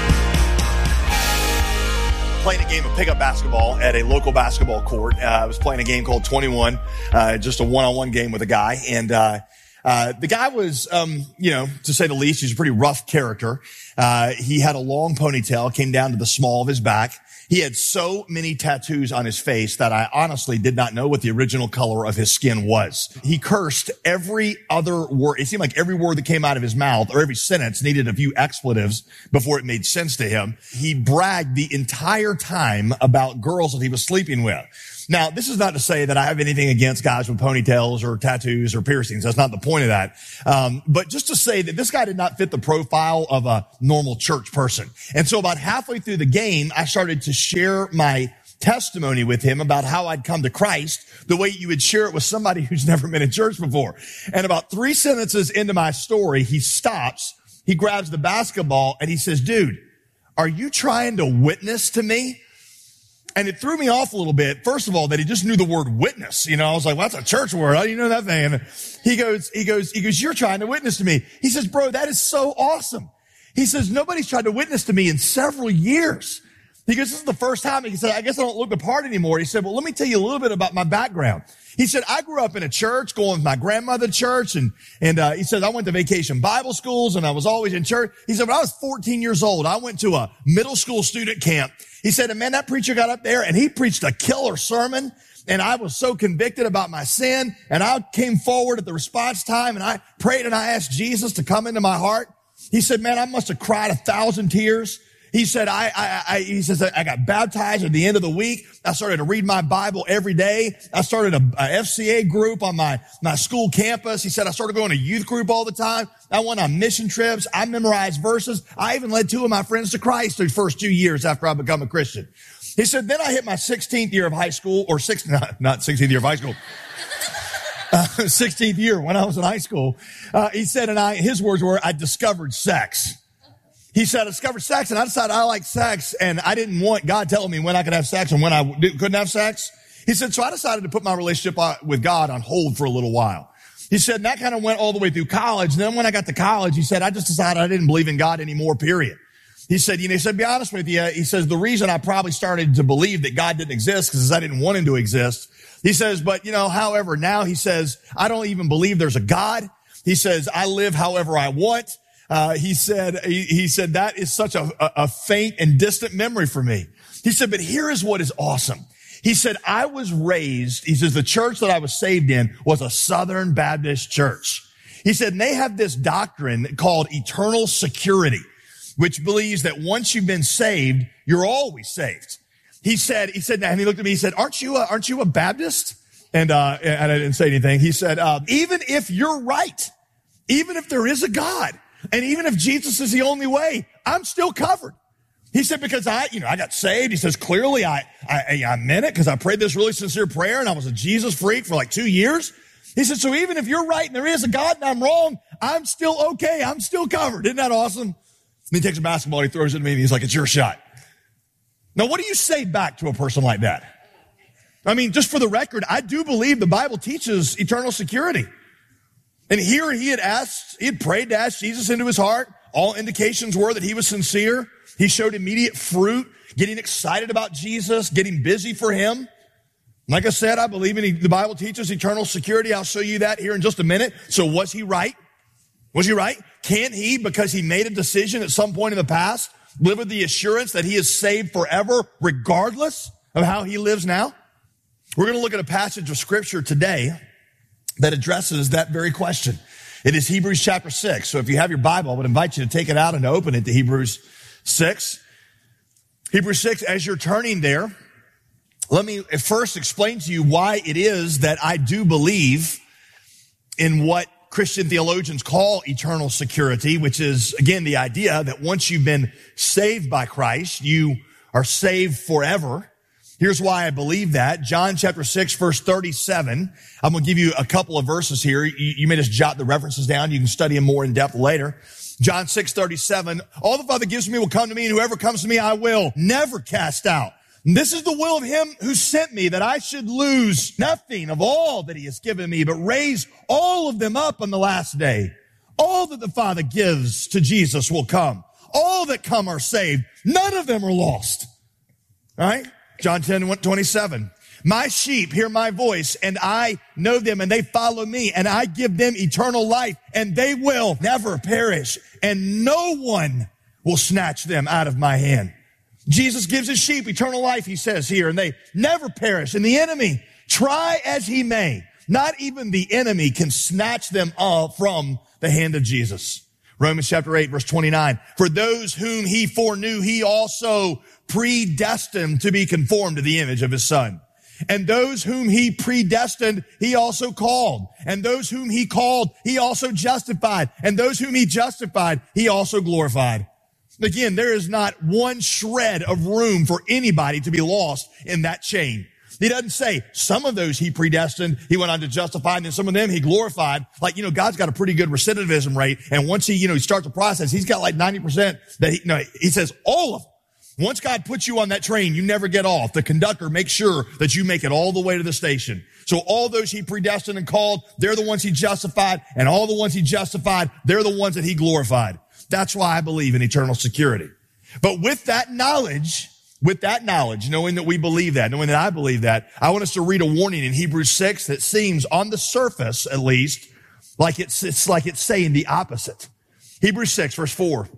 Playing a game of pickup basketball at a local basketball court. I was playing a game called 21, just a one-on-one game with a guy. And The guy was, to say the least, he's a pretty rough character. He had a long ponytail, came down to the small of his back. He had so many tattoos on his face that I honestly did not know what the original color of his skin was. He cursed every other word. It seemed like every word that came out of his mouth or every sentence needed a few expletives before it made sense to him. He bragged the entire time about girls that he was sleeping with. Now, this is not to say that I have anything against guys with ponytails or tattoos or piercings. That's not the point of that. But just to say that this guy did not fit the profile of a normal church person. And so about halfway through the game, I started to share my testimony with him about how I'd come to Christ the way you would share it with somebody who's never been in church before. And about 3 sentences into my story, he stops, he grabs the basketball, and he says, "Dude, are you trying to witness to me?" And it threw me off a little bit. First of all, that he just knew the word witness. I was like, well, that's a church word. How do you know that thing? And he goes, "You're trying to witness to me." He says, "Bro, that is so awesome." He says, "Nobody's tried to witness to me in several years." He goes, "This is the first time." He said, "I guess I don't look the part anymore." He said, "Well, let me tell you a little bit about my background." He said, "I grew up in a church, going with my grandmother to church. And he said, I went to vacation Bible schools and I was always in church." He said, "When I was 14 years old, I went to a middle school student camp." He said, "And man, that preacher got up there and he preached a killer sermon. And I was so convicted about my sin. And I came forward at the response time and I prayed and I asked Jesus to come into my heart." He said, "Man, I must have cried 1,000 tears." He said, he says, I got baptized at the end of the week. I started to read my Bible every day. I started a FCA group on my school campus. He said, I started going to youth group all the time. I went on mission trips. I memorized verses. I even led 2 of my friends to Christ the first 2 years after I become a Christian." He said, "Then I hit my 16th year of high school, or not 16th year of high school. 16th year when I was in high school." He said, his words were, "I discovered sex." He said, "I discovered sex and I decided I like sex and I didn't want God telling me when I could have sex and when I couldn't have sex." He said, "So I decided to put my relationship with God on hold for a little while." He said, and that kind of went all the way through college. And then when I got to college, he said, I just decided I didn't believe in God anymore, period. He said, he said, "Be honest with you." He says, "The reason I probably started to believe that God didn't exist because I didn't want him to exist." He says, "But however, now," he says, "I don't even believe there's a God." He says, "I live however I want." He said, "That is such a faint and distant memory for me." He said, "But here is what is awesome." He said, "I was raised," he says, "the church that I was saved in was a Southern Baptist church." He said, "And they have this doctrine called eternal security, which believes that once you've been saved, you're always saved." He said, and he looked at me, he said, aren't you a Baptist?" And I didn't say anything. He said, "Even if you're right, even if there is a God, and even if Jesus is the only way, I'm still covered." He said, "Because I got saved." He says, "Clearly I meant it because I prayed this really sincere prayer and I was a Jesus freak for like 2 years." He said, "So even if you're right and there is a God and I'm wrong, I'm still okay. I'm still covered." Isn't that awesome? And he takes a basketball, he throws it at me and he's like, "It's your shot." Now, what do you say back to a person like that? I mean, just for the record, I do believe the Bible teaches eternal security. And here he had prayed to ask Jesus into his heart. All indications were that he was sincere. He showed immediate fruit, getting excited about Jesus, getting busy for him. Like I said, I believe the Bible teaches eternal security. I'll show you that here in just a minute. So was he right? Was he right? Can't he, because he made a decision at some point in the past, live with the assurance that he is saved forever, regardless of how he lives now? We're going to look at a passage of scripture today that addresses that very question. It is Hebrews chapter 6. So if you have your Bible, I would invite you to take it out and to open it to Hebrews 6. Hebrews 6, as you're turning there, let me first explain to you why it is that I do believe in what Christian theologians call eternal security, which is, again, the idea that once you've been saved by Christ, you are saved forever. Here's why I believe that. John chapter 6, verse 37. I'm going to give you a couple of verses here. You may just jot the references down. You can study them more in depth later. John 6:37. "All the Father gives me will come to me, and whoever comes to me I will never cast out. And this is the will of him who sent me, that I should lose nothing of all that he has given me, but raise all of them up on the last day. All that the Father gives to Jesus will come. All that come are saved. None of them are lost." All right? John 10:27. My sheep hear my voice, and I know them, and they follow me, and I give them eternal life, and they will never perish, and no one will snatch them out of my hand. Jesus gives his sheep eternal life, he says here, and they never perish. And the enemy, try as he may, not even the enemy can snatch them all from the hand of Jesus. Romans chapter 8, verse 29. For those whom he foreknew, he also predestined to be conformed to the image of his Son. And those whom he predestined, he also called. And those whom he called, he also justified. And those whom he justified, he also glorified. Again, there is not one shred of room for anybody to be lost in that chain. He doesn't say some of those he predestined, he went on to justify, and then some of them he glorified. Like, God's got a pretty good recidivism rate. And once he starts the process, he's got like 90% that he says all of them. Once God puts you on that train, you never get off. The conductor makes sure that you make it all the way to the station. So all those he predestined and called, they're the ones he justified, and all the ones he justified, they're the ones that he glorified. That's why I believe in eternal security. But with that knowledge, knowing that we believe that, knowing that I believe that, I want us to read a warning in Hebrews 6 that seems on the surface, at least, like it's saying the opposite. Hebrews 6, verse 4.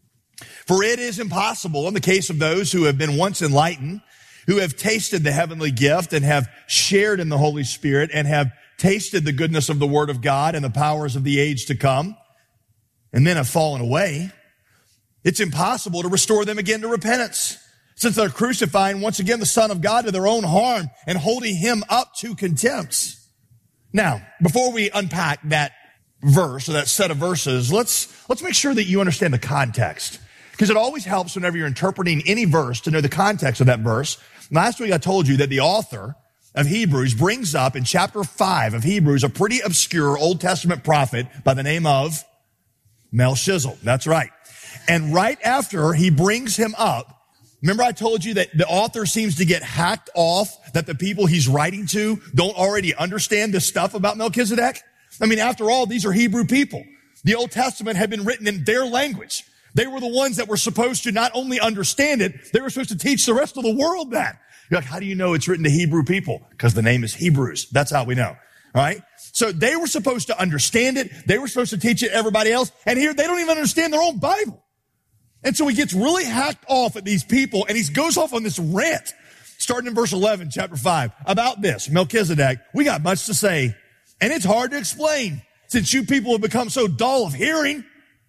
For it is impossible in the case of those who have been once enlightened, who have tasted the heavenly gift and have shared in the Holy Spirit and have tasted the goodness of the Word of God and the powers of the age to come, and then have fallen away. It's impossible to restore them again to repentance, since they're crucifying once again the Son of God to their own harm and holding him up to contempt. Now, before we unpack that verse or that set of verses, let's make sure that you understand the context. Because it always helps whenever you're interpreting any verse to know the context of that verse. Last week I told you that the author of Hebrews brings up in chapter 5 of Hebrews a pretty obscure Old Testament prophet by the name of Melchizedek. That's right. And right after he brings him up, remember I told you that the author seems to get hacked off, that the people he's writing to don't already understand this stuff about Melchizedek? I mean, after all, these are Hebrew people. The Old Testament had been written in their language. They were the ones that were supposed to not only understand it, they were supposed to teach the rest of the world that. You're like, how do you know it's written to Hebrew people? Because the name is Hebrews. That's how we know. All right? So they were supposed to understand it. They were supposed to teach it to everybody else. And here they don't even understand their own Bible. And so he gets really hacked off at these people, and he goes off on this rant, starting in verse 11, chapter 5, about this, Melchizedek. We got much to say, and it's hard to explain, since you people have become so dull of hearing.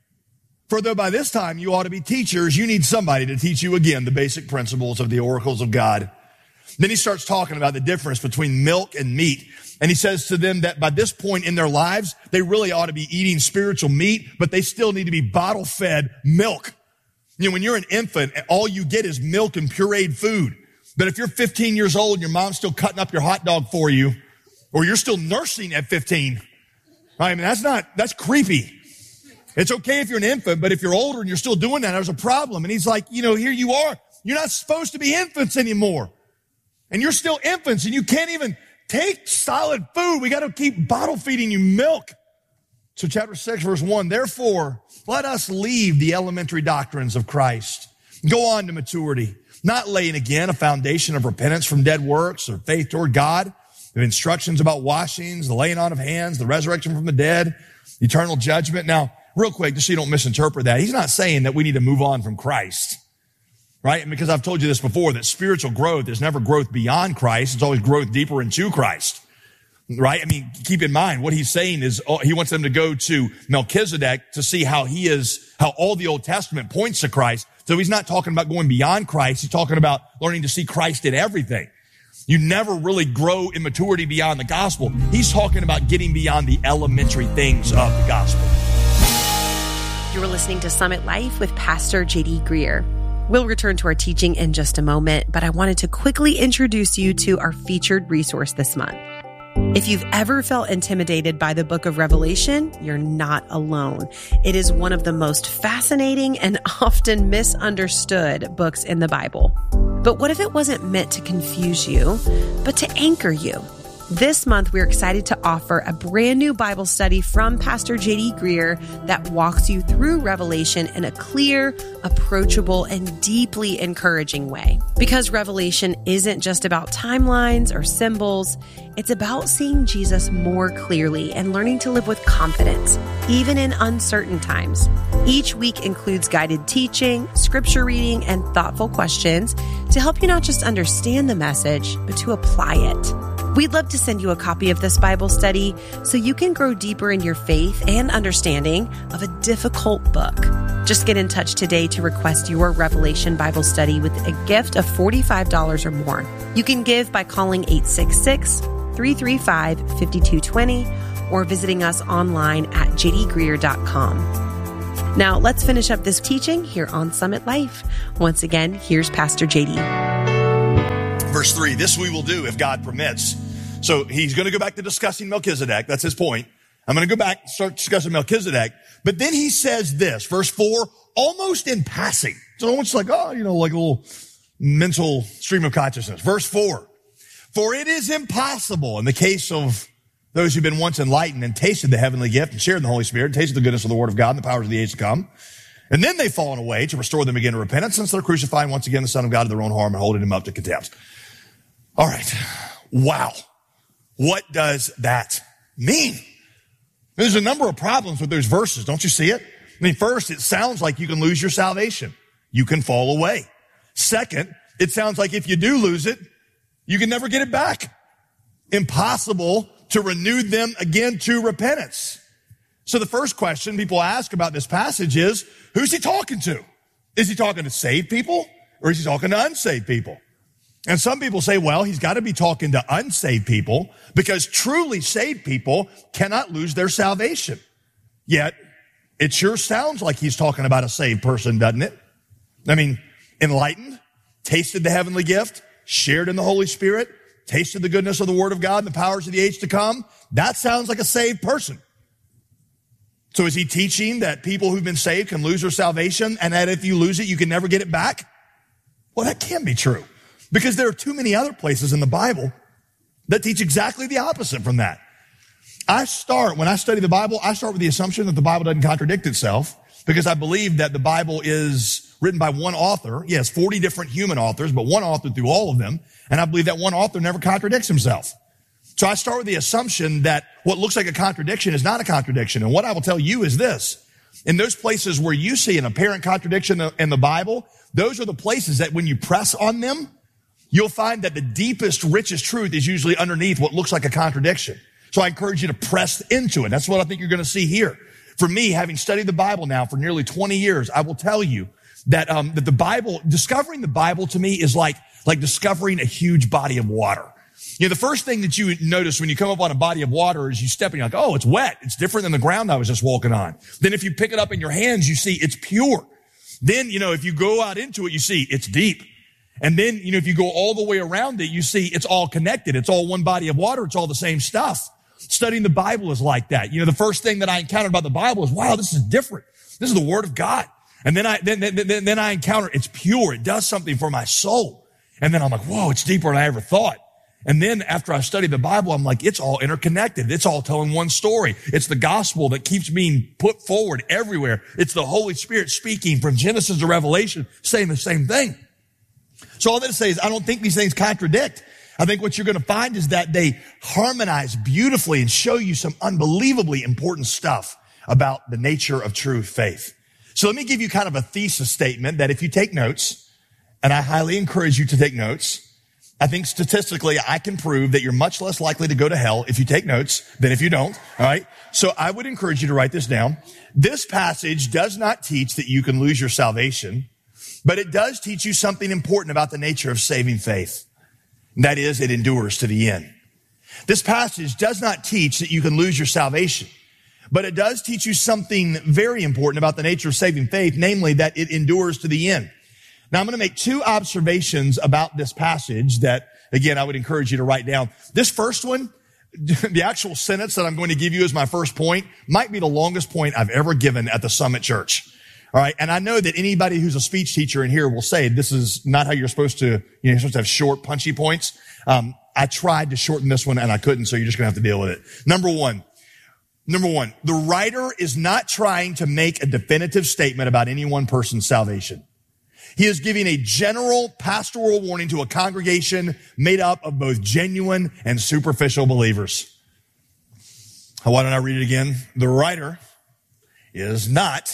For though by this time you ought to be teachers, you need somebody to teach you again the basic principles of the oracles of God. Then he starts talking about the difference between milk and meat. And he says to them that by this point in their lives, they really ought to be eating spiritual meat, but they still need to be bottle-fed milk. When you're an infant, all you get is milk and pureed food. But if you're 15 years old and your mom's still cutting up your hot dog for you, or you're still nursing at 15, I mean, that's creepy. It's okay if you're an infant, but if you're older and you're still doing that, there's a problem. And he's like, here you are. You're not supposed to be infants anymore. And you're still infants, and you can't even take solid food. We got to keep bottle feeding you milk. So chapter 6, verse 1, therefore, let us leave the elementary doctrines of Christ. Go on to maturity, not laying again a foundation of repentance from dead works or faith toward God, the instructions about washings, the laying on of hands, the resurrection from the dead, eternal judgment. Now, real quick, just so you don't misinterpret that, he's not saying that we need to move on from Christ, right? And because I've told you this before, that spiritual growth is never growth beyond Christ. It's always growth deeper into Christ, right? I mean, keep in mind, what he's saying is he wants them to go to Melchizedek to see how all the Old Testament points to Christ. So he's not talking about going beyond Christ. He's talking about learning to see Christ in everything. You never really grow in maturity beyond the gospel. He's talking about getting beyond the elementary things of the gospel. You're listening to Summit Life with Pastor J.D. Greer. We'll return to our teaching in just a moment, but I wanted to quickly introduce you to our featured resource this month. If you've ever felt intimidated by the book of Revelation, you're not alone. It is one of the most fascinating and often misunderstood books in the Bible. But what if it wasn't meant to confuse you, but to anchor you? This month, we're excited to offer a brand new Bible study from Pastor J.D. Greer that walks you through Revelation in a clear, approachable, and deeply encouraging way. Because Revelation isn't just about timelines or symbols, it's about seeing Jesus more clearly and learning to live with confidence, even in uncertain times. Each week includes guided teaching, scripture reading, and thoughtful questions to help you not just understand the message, but to apply it. We'd love to send you a copy of this Bible study so you can grow deeper in your faith and understanding of a difficult book. Just get in touch today to request your Revelation Bible study with a gift of $45 or more. You can give by calling 866-335-5220 or visiting us online at jdgreer.com. Now, let's finish up this teaching here on Summit Life. Once again, here's Pastor JD. Verse 3, this we will do if God permits. So he's going to go back to discussing Melchizedek. That's his point. I'm going to go back and start discussing Melchizedek. But then he says this, verse 4, almost in passing. So almost like, like a little mental stream of consciousness. Verse 4, for it is impossible in the case of those who've been once enlightened and tasted the heavenly gift and shared in the Holy Spirit, tasted the goodness of the Word of God and the powers of the age to come. And then they've fallen away to restore them again to repentance, since they're crucifying once again the Son of God to their own harm and holding him up to contempt. All right. Wow. What does that mean? There's a number of problems with those verses. Don't you see it? I mean, first, it sounds like you can lose your salvation. You can fall away. Second, it sounds like if you do lose it, you can never get it back. Impossible to renew them again to repentance. So the first question people ask about this passage is, who's he talking to? Is he talking to saved people or is he talking to unsaved people? And some people say, well, he's got to be talking to unsaved people because truly saved people cannot lose their salvation. Yet, it sure sounds like he's talking about a saved person, doesn't it? I mean, enlightened, tasted the heavenly gift, shared in the Holy Spirit, tasted the goodness of the Word of God and the powers of the age to come. That sounds like a saved person. So is he teaching that people who've been saved can lose their salvation and that if you lose it, you can never get it back? Well, that can't be true. Because there are too many other places in the Bible that teach exactly the opposite from that. When I study the Bible, I start with the assumption that the Bible doesn't contradict itself because I believe that the Bible is written by one author. Yes, 40 different human authors, but one author through all of them. And I believe that one author never contradicts himself. So I start with the assumption that what looks like a contradiction is not a contradiction. And what I will tell you is this. In those places where you see an apparent contradiction in the Bible, those are the places that when you press on them, you'll find that the deepest, richest truth is usually underneath what looks like a contradiction. So I encourage you to press into it. That's what I think you're going to see here. For me, having studied the Bible now for nearly 20 years, I will tell you that, that the Bible, discovering the Bible to me is like discovering a huge body of water. You know, the first thing that you notice when you come up on a body of water is you step and you're like, oh, it's wet. It's different than the ground I was just walking on. Then if you pick it up in your hands, you see it's pure. Then, if you go out into it, you see it's deep. And then, if you go all the way around it, you see it's all connected. It's all one body of water. It's all the same stuff. Studying the Bible is like that. The first thing that I encountered about the Bible is, wow, this is different. This is the Word of God. And then I encounter it's pure. It does something for my soul. And then I'm like, whoa, it's deeper than I ever thought. And then after I studied the Bible, I'm like, it's all interconnected. It's all telling one story. It's the gospel that keeps being put forward everywhere. It's the Holy Spirit speaking from Genesis to Revelation, saying the same thing. So all that to say is I don't think these things contradict. I think what you're going to find is that they harmonize beautifully and show you some unbelievably important stuff about the nature of true faith. So let me give you kind of a thesis statement that if you take notes, and I highly encourage you to take notes, I think statistically I can prove that you're much less likely to go to hell if you take notes than if you don't. All right. So I would encourage you to write this down. This passage does not teach that you can lose your salvation, but it does teach you something important about the nature of saving faith. That is, it endures to the end. This passage does not teach that you can lose your salvation, but it does teach you something very important about the nature of saving faith, namely that it endures to the end. Now, I'm going to make two observations about this passage that, again, I would encourage you to write down. This first one, the actual sentence that I'm going to give you as my first point, might be the longest point I've ever given at the Summit Church. All right. And I know that anybody who's a speech teacher in here will say this is not how you're supposed to, you're supposed to have short, punchy points. I tried to shorten this one and I couldn't, so you're just going to have to deal with it. Number one, the writer is not trying to make a definitive statement about any one person's salvation. He is giving a general pastoral warning to a congregation made up of both genuine and superficial believers. Why don't I read it again? The writer is not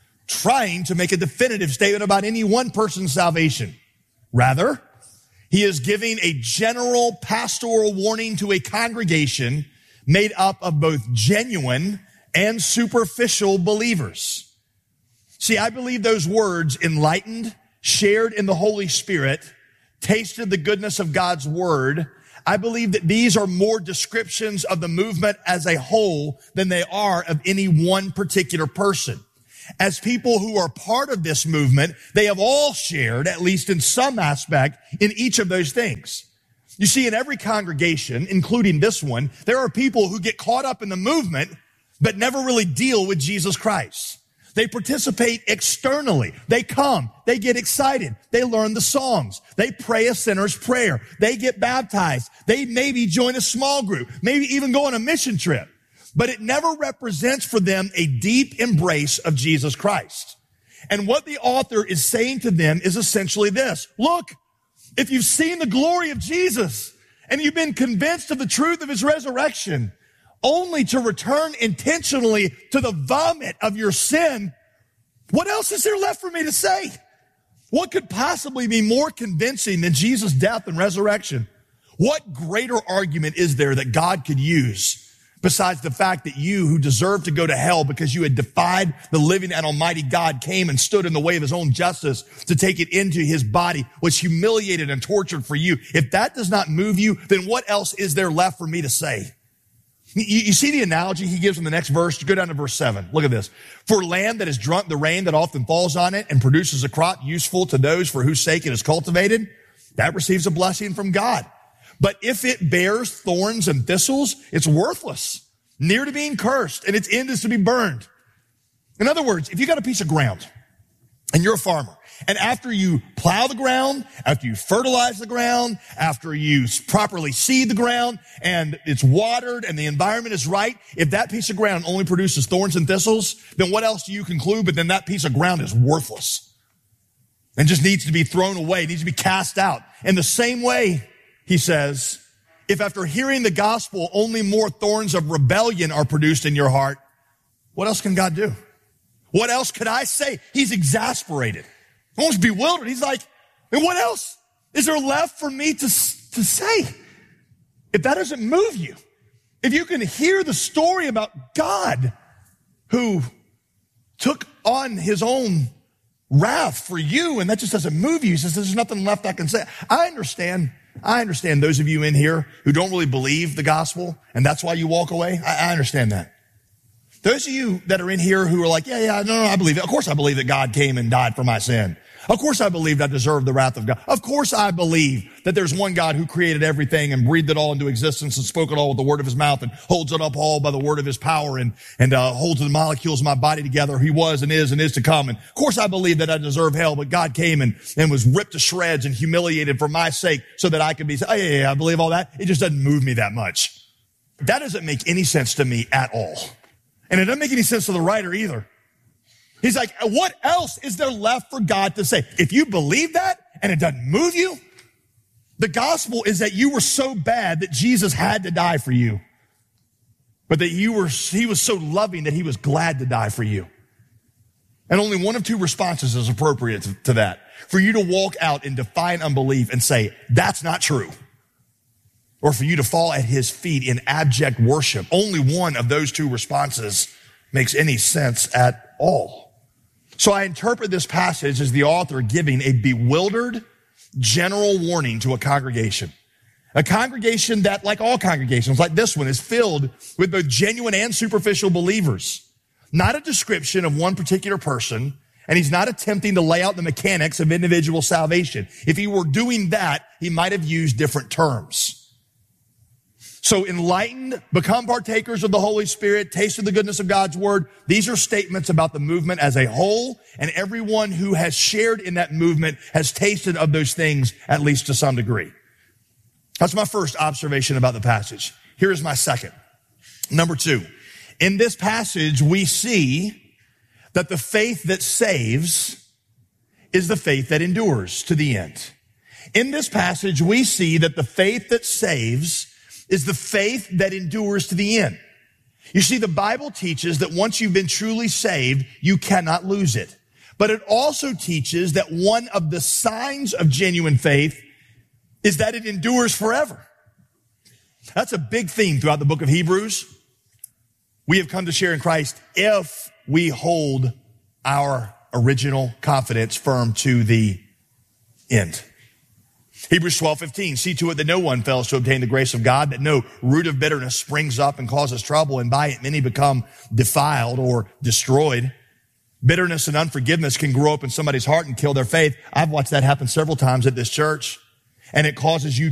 trying to make a definitive statement about any one person's salvation. Rather, he is giving a general pastoral warning to a congregation made up of both genuine and superficial believers. See, I believe those words, enlightened, shared in the Holy Spirit, tasted the goodness of God's word, I believe that these are more descriptions of the movement as a whole than they are of any one particular person. As people who are part of this movement, they have all shared, at least in some aspect, in each of those things. You see, in every congregation, including this one, there are people who get caught up in the movement, but never really deal with Jesus Christ. They participate externally. They come. They get excited. They learn the songs. They pray a sinner's prayer. They get baptized. They maybe join a small group, maybe even go on a mission trip. But it never represents for them a deep embrace of Jesus Christ. And what the author is saying to them is essentially this. Look, if you've seen the glory of Jesus and you've been convinced of the truth of his resurrection, only to return intentionally to the vomit of your sin, what else is there left for me to say? What could possibly be more convincing than Jesus' death and resurrection? What greater argument is there that God could use besides the fact that you, who deserved to go to hell because you had defied the living and almighty God, came and stood in the way of his own justice to take it into his body, was humiliated and tortured for you? If that does not move you, then what else is there left for me to say? You see the analogy he gives in the next verse? Go down to verse 7. Look at this. For land that has drunk the rain that often falls on it and produces a crop useful to those for whose sake it is cultivated, that receives a blessing from God. But if it bears thorns and thistles, it's worthless, near to being cursed, and its end is to be burned. In other words, if you got a piece of ground and you're a farmer, and after you plow the ground, after you fertilize the ground, after you properly seed the ground, and it's watered and the environment is right, if that piece of ground only produces thorns and thistles, then what else do you conclude? But then that piece of ground is worthless and just needs to be thrown away, needs to be cast out. In the same way, he says, if after hearing the gospel, only more thorns of rebellion are produced in your heart, what else can God do? What else could I say? He's exasperated, almost bewildered. He's like, and what else is there left for me to say? If that doesn't move you, if you can hear the story about God who took on his own wrath for you, and that just doesn't move you, he says, there's nothing left I can say. I understand those of you in here who don't really believe the gospel, and that's why you walk away. I understand that. Those of you that are in here who are like, no, I believe it. Of course I believe that God came and died for my sin. Of course I believed I deserved the wrath of God. Of course I believe that there's one God who created everything and breathed it all into existence and spoke it all with the word of his mouth and holds it up all by the word of his power and holds the molecules of my body together. He was and is to come. And of course I believe that I deserve hell, but God came and was ripped to shreds and humiliated for my sake so that I could be, I believe all that. It just doesn't move me that much. That doesn't make any sense to me at all. And it doesn't make any sense to the writer either. He's like, what else is there left for God to say? If you believe that and it doesn't move you, the gospel is that you were so bad that Jesus had to die for you. But that he was so loving that he was glad to die for you. And only one of two responses is appropriate to that. For you to walk out in defiant unbelief and say, that's not true. Or for you to fall at his feet in abject worship. Only one of those two responses makes any sense at all. So I interpret this passage as the author giving a bewildered general warning to a congregation. A congregation that, like all congregations, like this one, is filled with both genuine and superficial believers. Not a description of one particular person, and he's not attempting to lay out the mechanics of individual salvation. If he were doing that, he might have used different terms. So enlightened, become partakers of the Holy Spirit, taste of the goodness of God's word. These are statements about the movement as a whole, and everyone who has shared in that movement has tasted of those things, at least to some degree. That's my first observation about the passage. Here is my second. Number 2, in this passage, we see that the faith that saves is the faith that endures to the end. In this passage, we see that the faith that saves is the faith that endures to the end. You see, the Bible teaches that once you've been truly saved, you cannot lose it. But it also teaches that one of the signs of genuine faith is that it endures forever. That's a big theme throughout the book of Hebrews. We have come to share in Christ if we hold our original confidence firm to the end. Hebrews 12:15, see to it that no one fails to obtain the grace of God, that no root of bitterness springs up and causes trouble, and by it many become defiled or destroyed. Bitterness and unforgiveness can grow up in somebody's heart and kill their faith. I've watched that happen several times at this church, and it causes you